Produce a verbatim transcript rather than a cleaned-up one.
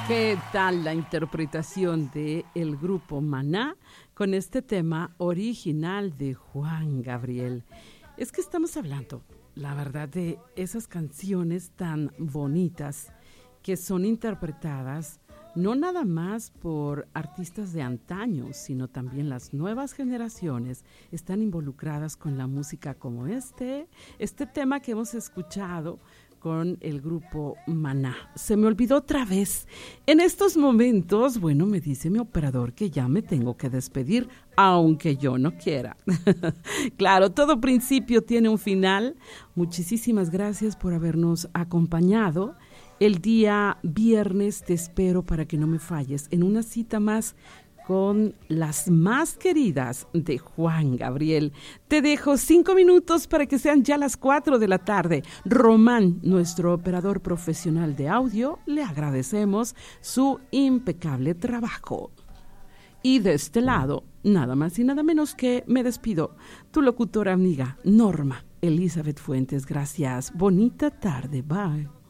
¿Qué tal la interpretación de el grupo Maná con este tema original de Juan Gabriel? Es que estamos hablando, la verdad, de esas canciones tan bonitas que son interpretadas no nada más por artistas de antaño, sino también las nuevas generaciones están involucradas con la música como este, este tema que hemos escuchado con el grupo Maná. Se me olvidó otra vez. En estos momentos, bueno, me dice mi operador que ya me tengo que despedir, aunque yo no quiera. Claro, todo principio tiene un final. Muchísimas gracias por habernos acompañado. El día viernes te espero para que no me falles en una cita más con las más queridas de Juan Gabriel. Te dejo cinco minutos para que sean ya las cuatro de la tarde. Román, nuestro operador profesional de audio, le agradecemos su impecable trabajo. Y de este lado, nada más y nada menos que me despido. Tu locutora amiga, Norma Elizabeth Fuentes. Gracias. Bonita tarde. Bye.